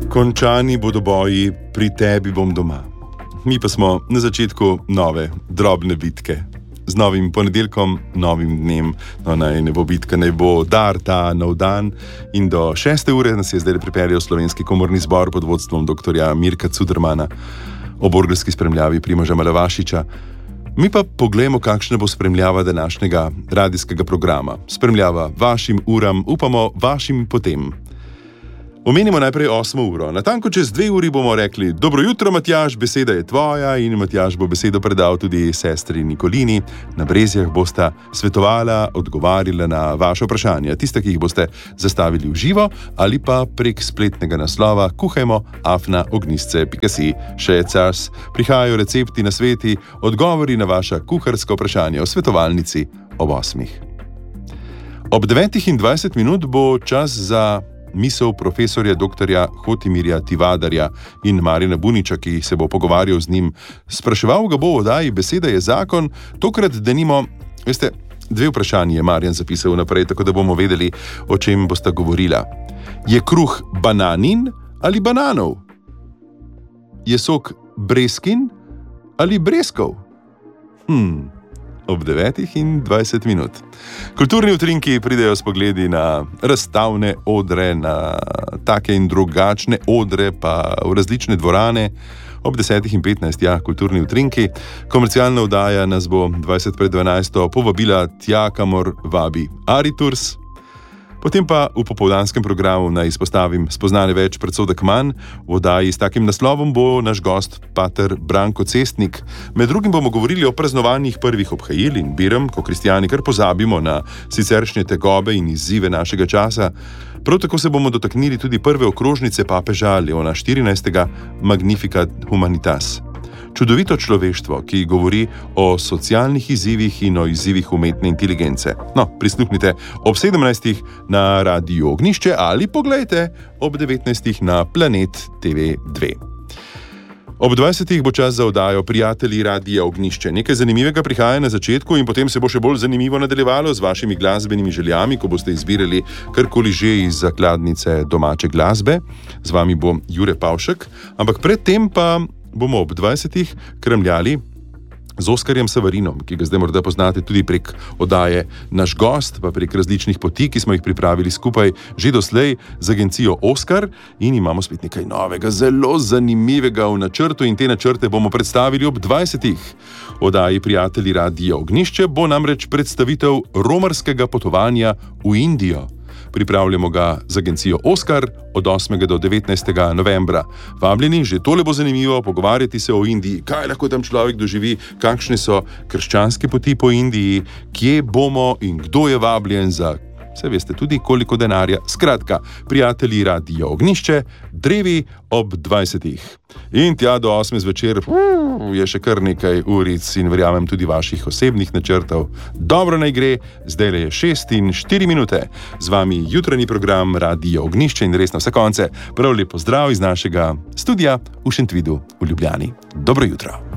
Končani bodo boji, pri tebi bom doma. Mi pa smo na začetku nove, drobne bitke. Z novim ponedeljkom, novim dnem, no naj ne bo bitka, naj bo dar ta nov dan. In do 6. ure nas je zdaj pripeljal Slovenski komorni zbor pod vodstvom dr. Mirka Cudermana, ob orgelski spremljavi Primoža Malavašiča. Mi pa poglejmo, kakšna bo spremljava današnjega radijskega programa. Spremljava vašim uram, upamo vašim potem. Omenimo najprej 8. uro. Natanko čez 2 uri bomo rekli: dobro jutro, Matjaž, beseda je tvoja, in Matjaž bo besedo predal tudi sestri Nikolini. Na Brezjah bosta svetovala, odgovarjala na vaše vprašanja, tiste, ki jih boste zastavili v živo ali pa prek spletnega naslova kuhajmo@ognisce.si. Še je čas, prihajajo recepti, nasveti, odgovori na vaša kuharska vprašanja v svetovalnici ob 8. Ob 9:20 bo čas za misel profesorja dr. Hotimirja Tivadarja in Marjana Buniča, ki se bo pogovarjal z njim. Spraševal ga bo o oddaji Beseda je zakon, tokrat denimo, veste, 2 vprašanji je Marjan zapisal naprej, tako da bomo vedeli, o čem bosta govorila. Je kruh bananin ali bananov? Je sok breskin ali breskov? Ob 9:20. Kulturni utrinki pridejo s pogledi na razstavne odre, na take in drugačne odre, pa v različne dvorane. Ob 10:15, kulturni utrinki. Komercialna oddaja nas bo 11:20 povabila tja, kamor vabi Ariturs. Potem pa v popoldanskem programu naj izpostavim Spoznane več, predsodek manj. V oddaji s takim naslovom bo naš gost pater Branko Cestnik. Med drugim bomo govorili o praznovanjih prvih obhajil in birem, ko kristjani kar pozabimo na siceršnje tegobe in izzive našega časa. Prav tako se bomo dotaknili tudi prve okrožnice papeža Leona XIV, Magnificat Humanitas. Čudovito človeštvo, ki govori o socialnih izzivih in o izzivih umetne inteligence. No, prisluhnite ob 17. na Radiu Ognišče ali poglejte ob 19. na Planet TV 2. Ob 20. bo čas za oddajo Prijatelji Radia Ognišče. Nekaj zanimivega prihaja na začetku in potem se bo še bolj zanimivo nadaljevalo z vašimi glasbenimi željami, ko boste izbirali karkoli že iz zakladnice domače glasbe. Z vami bo Jure Pavšek, ampak predtem pa bomo ob 20. kremljali z Oskarjem Savarinom, ki ga zdaj morda poznate tudi prek oddaje Naš gost, pa prek različnih poti, ki smo jih pripravili skupaj že doslej z agencijo Oskar, in imamo spet nekaj novega, zelo zanimivega v načrtu, in te načrte bomo predstavili ob 20. Oddaji Prijatelji Radia Ognišče bo namreč predstavitev romarskega potovanja v Indijo. Pripravljamo ga z agencijo Oskar od 8. do 19. novembra. Vabljeni, že tole bo zanimivo, pogovarjati se o Indiji, kaj lahko tam človek doživi, kakšne so krščanske poti po Indiji, kje bomo in kdo je vabljen za, se veste tudi koliko denarja. Skratka, Prijatelji Radia Ognišče, drevi ob 20. In tja do 8. zvečer je še kar nekaj uric in verjamem tudi vaših osebnih načrtov. Dobro naj gre, zdaj je 6:04. Z vami jutranji program Radia Ognišče in res na vse konce. Prav lep pozdrav iz našega studia v Šentvidu v Ljubljani. Dobro jutro.